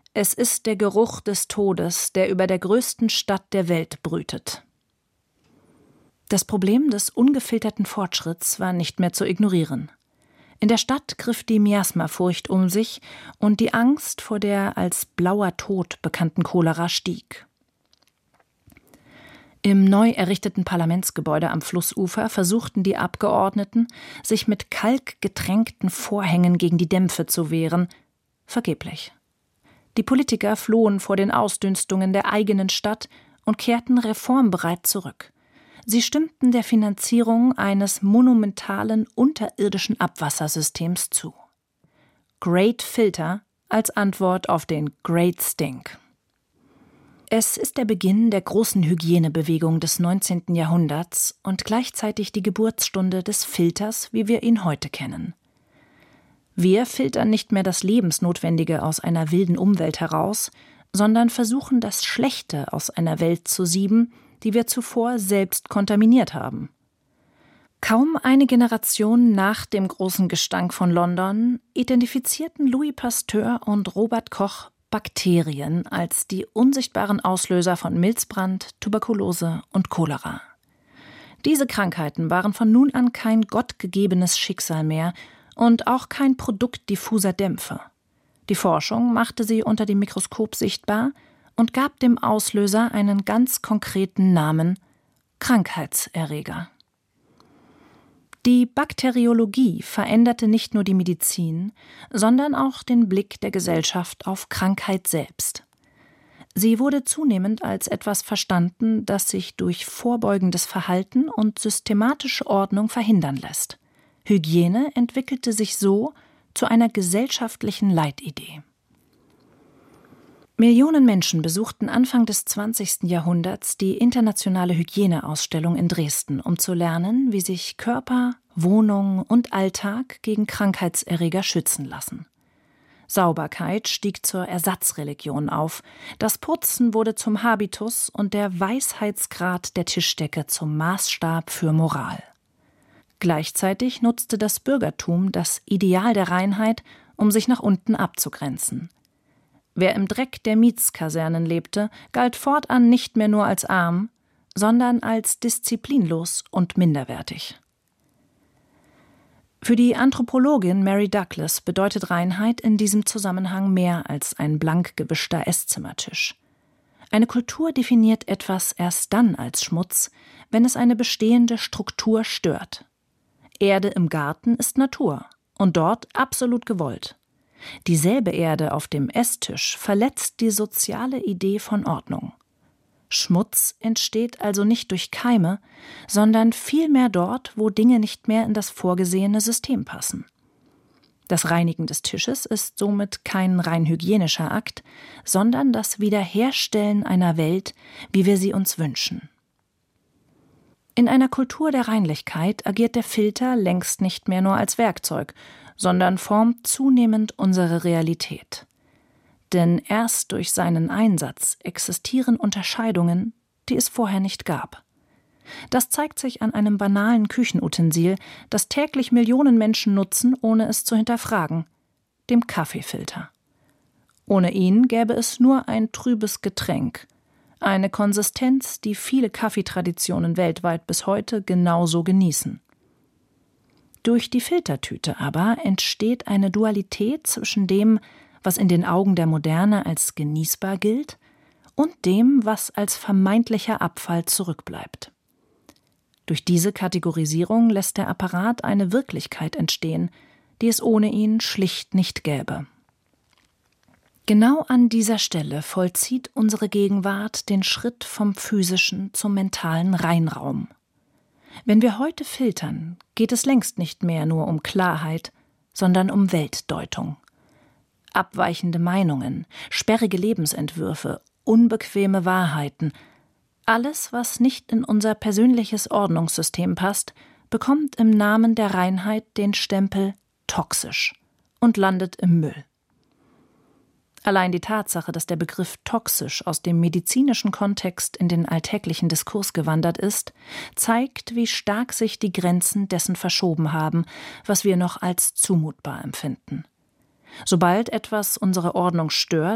Es ist der Geruch des Todes, der über der größten Stadt der Welt brütet. Das Problem des ungefilterten Fortschritts war nicht mehr zu ignorieren. In der Stadt griff die Miasmafurcht um sich und die Angst vor der als blauer Tod bekannten Cholera stieg. Im neu errichteten Parlamentsgebäude am Flussufer versuchten die Abgeordneten, sich mit kalkgetränkten Vorhängen gegen die Dämpfe zu wehren. Vergeblich. Die Politiker flohen vor den Ausdünstungen der eigenen Stadt und kehrten reformbereit zurück. Sie stimmten der Finanzierung eines monumentalen unterirdischen Abwassersystems zu. Great Filter als Antwort auf den Great Stink. Es ist der Beginn der großen Hygienebewegung des 19. Jahrhunderts und gleichzeitig die Geburtsstunde des Filters, wie wir ihn heute kennen. Wir filtern nicht mehr das Lebensnotwendige aus einer wilden Umwelt heraus, sondern versuchen, das Schlechte aus einer Welt zu sieben, die wir zuvor selbst kontaminiert haben. Kaum eine Generation nach dem großen Gestank von London identifizierten Louis Pasteur und Robert Koch Bakterien als die unsichtbaren Auslöser von Milzbrand, Tuberkulose und Cholera. Diese Krankheiten waren von nun an kein gottgegebenes Schicksal mehr und auch kein Produkt diffuser Dämpfe. Die Forschung machte sie unter dem Mikroskop sichtbar und gab dem Auslöser einen ganz konkreten Namen: Krankheitserreger. Die Bakteriologie veränderte nicht nur die Medizin, sondern auch den Blick der Gesellschaft auf Krankheit selbst. Sie wurde zunehmend als etwas verstanden, das sich durch vorbeugendes Verhalten und systematische Ordnung verhindern lässt. Hygiene entwickelte sich so zu einer gesellschaftlichen Leitidee. Millionen Menschen besuchten Anfang des 20. Jahrhunderts die internationale Hygieneausstellung in Dresden, um zu lernen, wie sich Körper, Wohnung und Alltag gegen Krankheitserreger schützen lassen. Sauberkeit stieg zur Ersatzreligion auf, das Putzen wurde zum Habitus und der Weisheitsgrad der Tischdecke zum Maßstab für Moral. Gleichzeitig nutzte das Bürgertum das Ideal der Reinheit, um sich nach unten abzugrenzen. Wer im Dreck der Mietskasernen lebte, galt fortan nicht mehr nur als arm, sondern als disziplinlos und minderwertig. Für die Anthropologin Mary Douglas bedeutet Reinheit in diesem Zusammenhang mehr als ein blank gewischter Esszimmertisch. Eine Kultur definiert etwas erst dann als Schmutz, wenn es eine bestehende Struktur stört. Erde im Garten ist Natur und dort absolut gewollt. Dieselbe Erde auf dem Esstisch verletzt die soziale Idee von Ordnung. Schmutz entsteht also nicht durch Keime, sondern vielmehr dort, wo Dinge nicht mehr in das vorgesehene System passen. Das Reinigen des Tisches ist somit kein rein hygienischer Akt, sondern das Wiederherstellen einer Welt, wie wir sie uns wünschen. In einer Kultur der Reinlichkeit agiert der Filter längst nicht mehr nur als Werkzeug, sondern formt zunehmend unsere Realität. Denn erst durch seinen Einsatz existieren Unterscheidungen, die es vorher nicht gab. Das zeigt sich an einem banalen Küchenutensil, das täglich Millionen Menschen nutzen, ohne es zu hinterfragen: dem Kaffeefilter. Ohne ihn gäbe es nur ein trübes Getränk, eine Konsistenz, die viele Kaffeetraditionen weltweit bis heute genauso genießen. Durch die Filtertüte aber entsteht eine Dualität zwischen dem, was in den Augen der Moderne als genießbar gilt, und dem, was als vermeintlicher Abfall zurückbleibt. Durch diese Kategorisierung lässt der Apparat eine Wirklichkeit entstehen, die es ohne ihn schlicht nicht gäbe. Genau an dieser Stelle vollzieht unsere Gegenwart den Schritt vom physischen zum mentalen Reinraum. Wenn wir heute filtern, geht es längst nicht mehr nur um Klarheit, sondern um Weltdeutung. Abweichende Meinungen, sperrige Lebensentwürfe, unbequeme Wahrheiten, alles, was nicht in unser persönliches Ordnungssystem passt, bekommt im Namen der Reinheit den Stempel toxisch und landet im Müll. Allein die Tatsache, dass der Begriff toxisch aus dem medizinischen Kontext in den alltäglichen Diskurs gewandert ist, zeigt, wie stark sich die Grenzen dessen verschoben haben, was wir noch als zumutbar empfinden. Sobald etwas unsere Ordnung stört,